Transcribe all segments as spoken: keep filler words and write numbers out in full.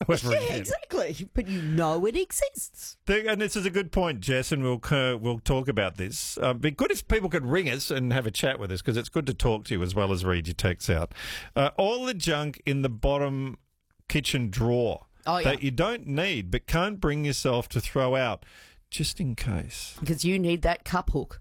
ever Yeah, again. exactly. But you know it exists. And this is a good point, Jess, and we'll uh, we'll talk about this. Uh, it'd be good if people could ring us and have a chat with us, because it's good to talk to you as well as read your texts out. Uh, all the junk in the bottom kitchen drawer Oh, yeah. that you don't need but can't bring yourself to throw out, just in case. Because you need that cup hook.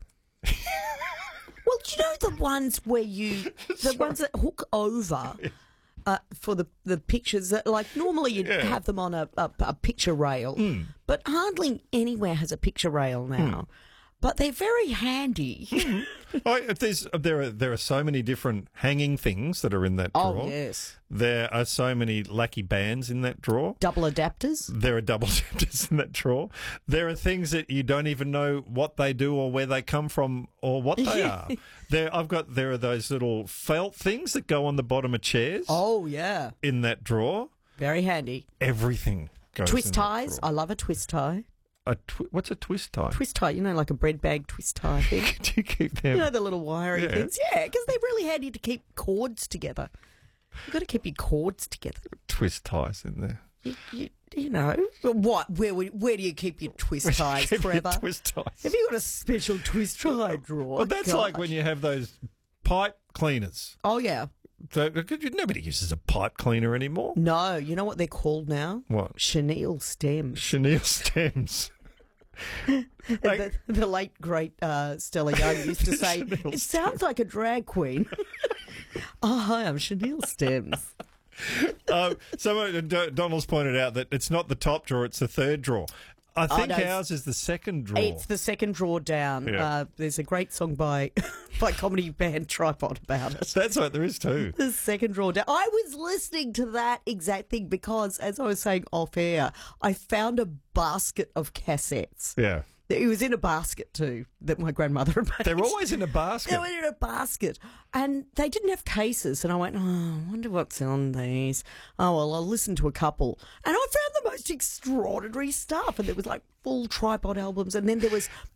Well, do you know the ones where you, the ones that hook over uh, for the, the pictures that, like, normally you'd Yeah. have them on a, a, a picture rail, Mm. but hardly anywhere has a picture rail now. Mm. But they're very handy. Oh, if there's, there are there are so many different hanging things that are in that drawer. Oh, yes. There are so many lucky bands in that drawer. Double adapters. There are double adapters in that drawer. There are things that you don't even know what they do or where they come from or what they are. There, I've got. There are those little felt things that go on the bottom of chairs. Oh, yeah. In that drawer, Very handy. everything goes. Twist in that ties. drawer. I love a twist tie. A twi- what's a twist tie? Twist tie, you know, like a bread bag twist tie thing. Do you keep them? You know, the little wiry Yeah. things? Yeah, because they're really handy to keep cords together. You've got to keep your cords together. Twist ties in there. You, you, you know, what? Where would- where do you keep your twist ties, Keep your Trevor? twist ties. Have you got a special twist tie drawer? Well, that's like when Gosh. you have those pipe cleaners. Oh, yeah. So, nobody uses a pipe cleaner anymore. No, you know what they're called now? What? Chenille stems. Chenille stems. the, the late, great uh, Stella Young used to say, Chenille it sounds like a drag queen. Oh, hi, I'm Chenille Stems. um, someone, D- Donald's pointed out that it's not the top drawer, it's the third drawer. I Oh, think no, it's- ours is the second drawer. It's the second drawer down. Yeah. Uh, there's a great song by by comedy band Tripod about it. That's right, there is too. The second drawer down. I was listening to that exact thing because, as I was saying off air, I found a basket of cassettes. Yeah. It was in a basket too that my grandmother had made. They're always in a basket. They were in a basket. And they didn't have cases. And I went, oh, I wonder what's on these. Oh, well, I'll listen to a couple. And I found the most extraordinary stuff. And there was like full tripod albums. And then there was